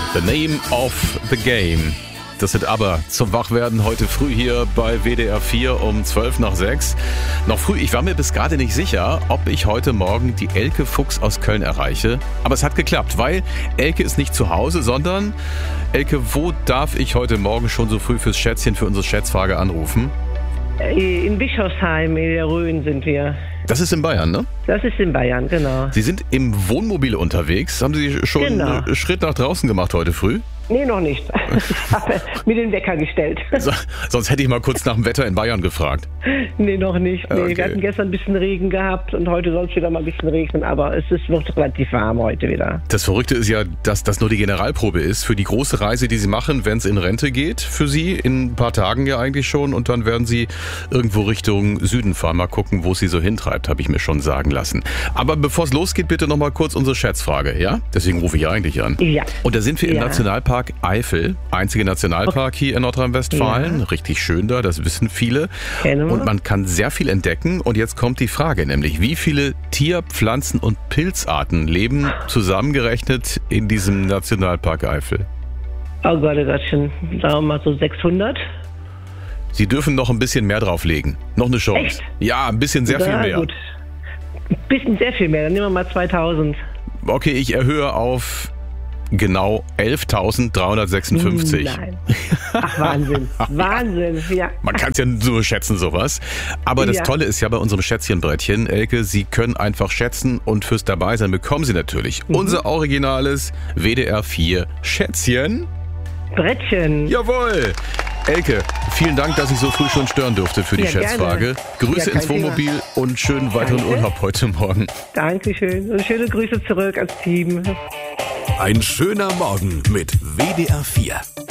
The Name of the Game. Das sind aber zum Wachwerden heute früh hier bei WDR 4 um 6:12. Noch früh, ich war mir bis gerade nicht sicher, ob ich heute Morgen die Elke Fuchs aus Köln erreiche. Aber es hat geklappt, weil Elke ist nicht zu Hause, sondern Elke, wo darf ich heute Morgen schon so früh fürs Schätzchen, für unsere Schätzfrage anrufen? In Bischofsheim, in der Rhön sind wir. Das ist in Bayern, ne? Das ist in Bayern, genau. Sie sind im Wohnmobil unterwegs. Haben Sie schon einen Schritt nach draußen gemacht heute früh? Nee, noch nicht. Ich habe mir den Wecker gestellt. Sonst hätte ich mal kurz nach dem Wetter in Bayern gefragt. Nee, noch nicht. Nee, Okay. Wir hatten gestern ein bisschen Regen gehabt und heute soll es wieder mal ein bisschen regnen, aber wird relativ warm heute wieder. Das Verrückte ist ja, dass das nur die Generalprobe ist für die große Reise, die Sie machen, wenn es in Rente geht. Für Sie in ein paar Tagen ja eigentlich schon. Und dann werden Sie irgendwo Richtung Süden fahren. Mal gucken, wo es Sie so hintreibt, habe ich mir schon sagen lassen. Aber bevor es losgeht, bitte noch mal kurz unsere Schätzfrage, ja? Deswegen rufe ich ja eigentlich an. Ja. Und da sind wir im Ja. Nationalpark Eifel. Einziger Nationalpark hier in Nordrhein-Westfalen. Ja. Richtig schön da, das wissen viele. Kennen wir. Und man kann sehr viel entdecken. Und jetzt kommt die Frage, nämlich wie viele Tier-, Pflanzen- und Pilzarten leben zusammengerechnet in diesem Nationalpark Eifel? Oh Gott, sagen wir mal so 600. Sie dürfen noch ein bisschen mehr drauflegen. Noch eine Chance. Echt? Ja, ein bisschen sehr viel mehr. Gut. Ein bisschen sehr viel mehr, dann nehmen wir mal 2000. Okay, ich erhöhe auf genau 11.356. Nein. Ach, Wahnsinn. Wahnsinn, ja. Man kann es ja nur schätzen, sowas. Aber das Ja. Tolle ist ja bei unserem Schätzchenbrettchen, Elke, Sie können einfach schätzen und fürs Dabeisein bekommen Sie natürlich unser originales WDR 4 Schätzchen. Brettchen. Jawohl! Elke, vielen Dank, dass ich so früh schon stören durfte für die Ja, Schätzfrage. gerne. Grüße Ja, kein ins Wohnmobil und schönen weiteren Danke. Urlaub heute Morgen. Dankeschön. Und schöne Grüße zurück ans Team. Ein schöner Morgen mit WDR 4.